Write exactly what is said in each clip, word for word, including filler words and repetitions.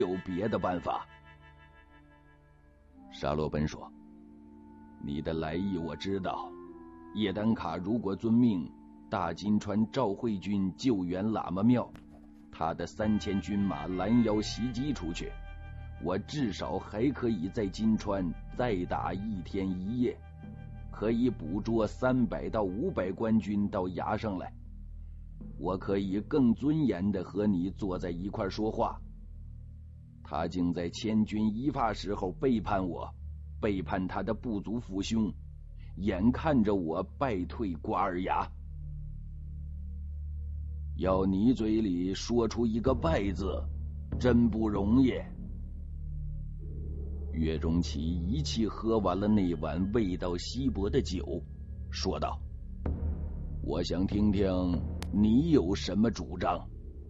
有别的办法。沙罗奔说：“你的来意我知道，叶丹卡如果遵命，大金川赵慧军救援喇嘛庙，他的三千军马拦腰袭击出去，我至少还可以在金川再打一天一夜，可以捕捉三百到五百官军到崖上来。我可以更尊严地和你坐在一块说话。他竟在千钧一发时候背叛我，背叛他的部族父兄，眼看着我败退瓜尔牙。要你嘴里说出一个败字，真不容易。”岳钟琪一气喝完了那碗味道稀薄的酒，说道：“我想听听你有什么主张。”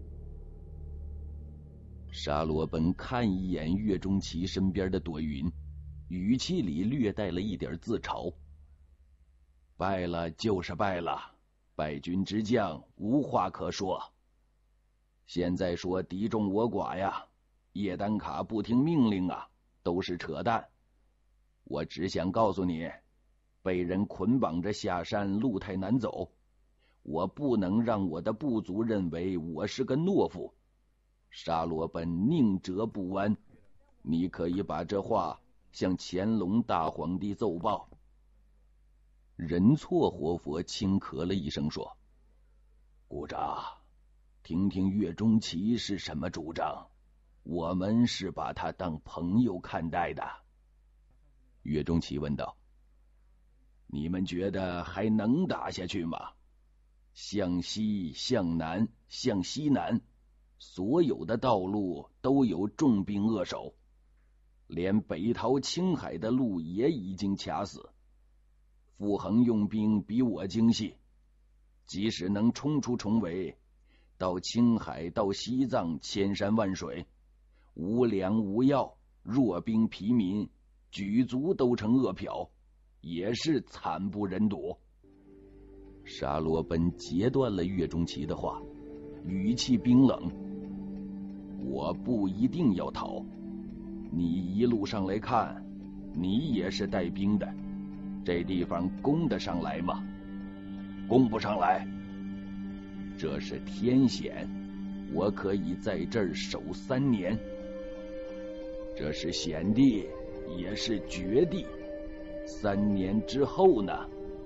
沙罗本看一眼岳钟琪身边的朵云，语气里略带了一点自嘲：“败了就是败了，败军之将无话可说。现在说敌众我寡呀，叶丹卡不听命令啊，都是扯淡。我只想告诉你，被人捆绑着下山路太难走，我不能让我的部族认为我是个懦夫。沙罗本宁折不弯，你可以把这话向乾隆大皇帝奏报。”仁措活佛轻咳了一声说：“股长，听听岳钟琪是什么主张，我们是把他当朋友看待的。”岳钟琪问道：“你们觉得还能打下去吗？向西、向南、向西南，所有的道路都有重兵扼守，连北逃青海的路也已经卡死。傅恒用兵比我精细，即使能冲出重围，到青海到西藏千山万水，无粮无药，弱兵疲民，举族都成饿殍，也是惨不忍睹。”沙罗奔截断了岳钟琪的话，语气冰冷：“我不一定要逃，你一路上来看，你也是带兵的，这地方攻得上来吗？攻不上来。这是天险，我可以在这儿守三年。这是险地，也是绝地，三年之后呢？”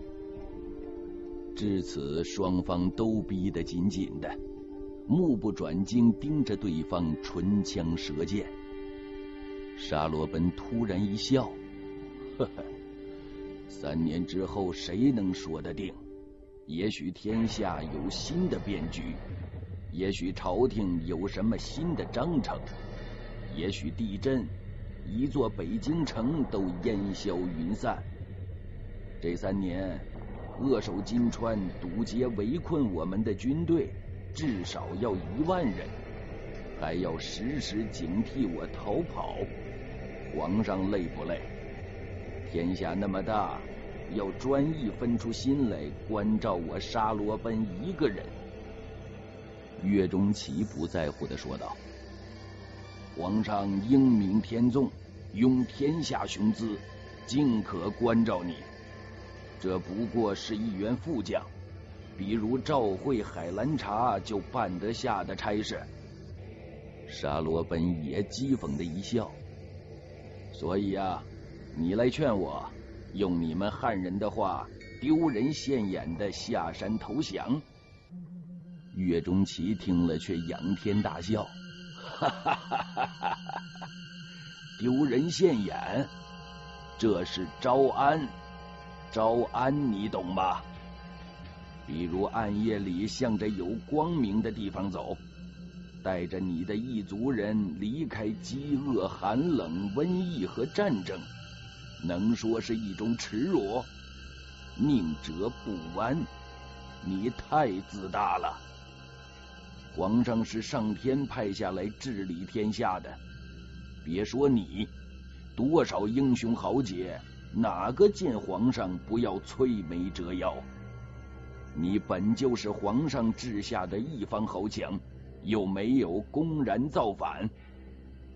至此，双方都逼得紧紧的，目不转睛盯着对方唇枪舌剑。沙罗奔突然一笑：“呵呵，三年之后谁能说得定？也许天下有新的变局，也许朝廷有什么新的章程，也许地震，一座北京城都烟消云散。这三年，扼守金川、堵截围困我们的军队至少要一万人，还要时时警惕我逃跑。皇上累不累？天下那么大，要专一分出心来关照我沙罗奔一个人。”岳钟琪不在乎地说道：“皇上英明天纵，拥天下雄姿，尽可关照你。这不过是一员副将，比如赵慧、海兰察就办得下的差事。”沙罗奔也讥讽的一笑：“所以啊，你来劝我，用你们汉人的话，丢人现眼的下山投降。”岳钟琪听了却仰天大笑：“哈哈哈哈哈哈！丢人现眼，这是招安。招安你懂吗？比如暗夜里向着有光明的地方走，带着你的一族人离开饥饿、寒冷、瘟疫和战争，能说是一种耻辱？宁折不弯，你太自大了。皇上是上天派下来治理天下的，别说你，多少英雄豪杰，哪个见皇上不要摧眉折腰？你本就是皇上治下的一方豪强，又没有公然造反，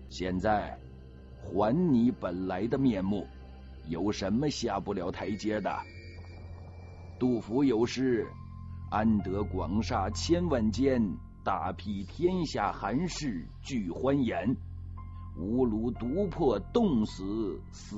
现在还你本来的面目，有什么下不了台阶的？杜甫有诗：安得广厦千万间，大庇天下寒士俱欢颜。吾庐独破冻死死